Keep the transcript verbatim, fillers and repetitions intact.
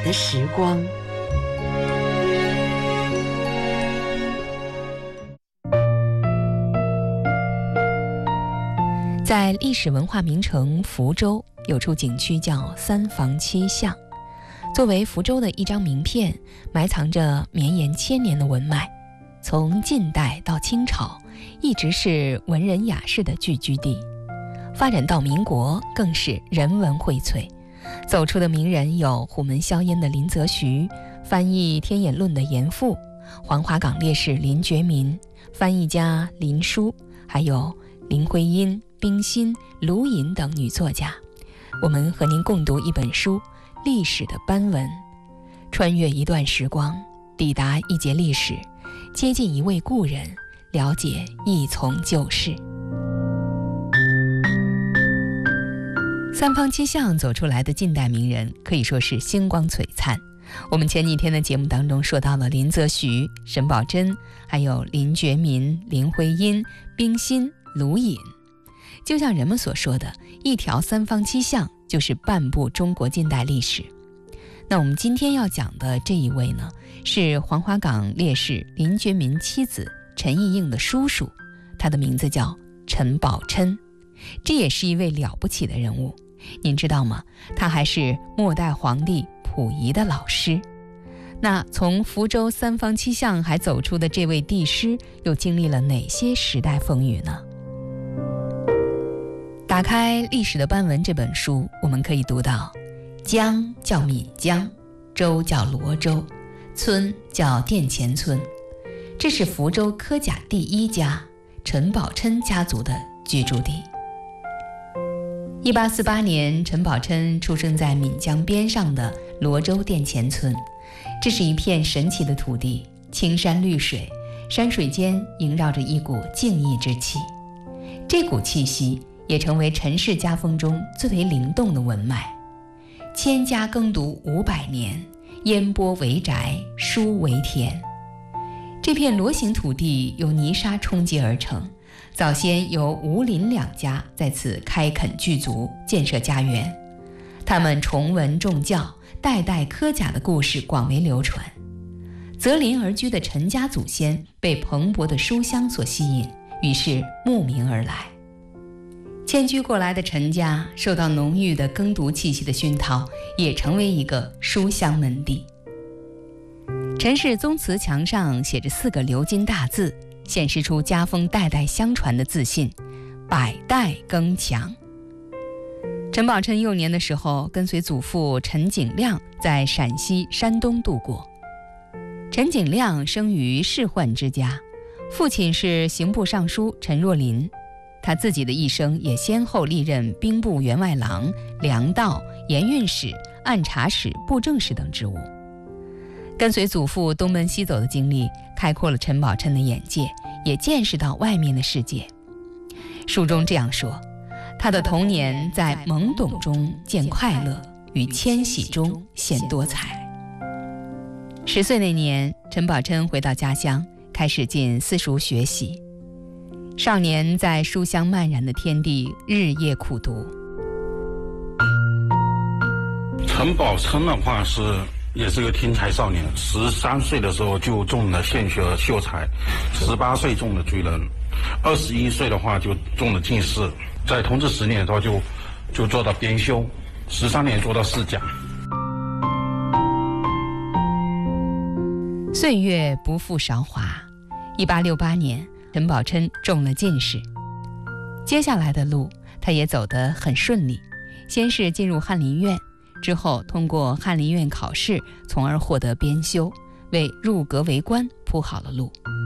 的时光。 在历史文化名城福州，有处景区叫三坊七巷，作为福州的一张名片，埋藏着绵延千年的文脉。从晋代到清朝，一直是文人雅士的聚居地，发展到民国更是人文荟萃。走出的名人有虎门销烟的林则徐，翻译《天演论》的严复，黄花岗烈士林觉民，翻译家林殊，还有林徽因、冰心、卢隐等女作家。我们和您共读一本书《历史的斑纹》，穿越一段时光，抵达一节历史，接近一位故人，了解一从旧事。三坊七巷走出来的近代名人可以说是星光璀璨。我们前几天的节目当中说到了林则徐、沈葆桢，还有林觉民、林徽因、冰心、卢隐。就像人们所说的，一条三坊七巷就是半部中国近代历史。那我们今天要讲的这一位呢，是黄花岗烈士林觉民妻子陈意应的叔叔，他的名字叫陈葆桢，这也是一位了不起的人物。您知道吗？他还是末代皇帝溥仪的老师。那从福州三坊七巷还走出的这位帝师，又经历了哪些时代风雨呢？打开《历史的斑纹》这本书，我们可以读到，江叫岷江，州叫罗州，村叫殿前村。这是福州科甲第一家陈葆桢家族的居住地。一八四八年，陈葆桢出生在岷江边上的罗州殿前村。这是一片神奇的土地，青山绿水，山水间萦绕着一股静谧之气。这股气息也成为陈氏家风中最为灵动的文脉。千家耕读五百年，烟波为宅，书为田。这片螺形土地由泥沙冲击而成，早先由吴林两家在此开垦聚族，建设家园。他们崇文重教，代代科甲的故事广为流传。择邻而居的陈家祖先被蓬勃的书香所吸引，于是慕名而来。迁居过来的陈家受到浓郁的耕读气息的熏陶，也成为一个书香门第。陈氏宗祠墙上写着四个鎏金大字，显示出家风代代相传的自信：百代耕墙。陈葆桢幼年的时候，跟随祖父陈景亮在陕西、山东度过。陈景亮生于仕宦之家，父亲是刑部尚书陈若琳。他自己的一生也先后历任兵部员外郎、粮道、盐运使、按察使、布政使等职务。跟随祖父东奔西走的经历，开阔了陈葆桢的眼界，也见识到外面的世界。书中这样说，他的童年在懵懂中见快乐，于迁徙中显多才。十岁那年，陈葆桢回到家乡，开始进私塾学习。少年在书香漫然的天地日夜苦读。 陈葆桢的话是也是个天才少年，十三岁的时候就中了献学秀才，十八岁中了举人，二十一岁的话就中了进士，在同治十年的时候就就做到编修，十三年做到侍讲。 岁月不负韶华，一八六八年。陈葆桢中了进士，接下来的路他也走得很顺利，先是进入翰林院，之后通过翰林院考试，从而获得编修，为入阁为官铺好了路。